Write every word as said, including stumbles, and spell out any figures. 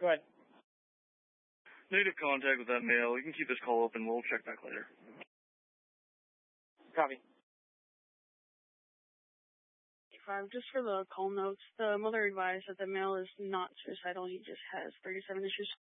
Go ahead. Negative contact with that male. You can keep this call open. We'll check back later. Copy. Five, just for the call notes, the mother advised that the male is not suicidal. He just has thirty-seven issues.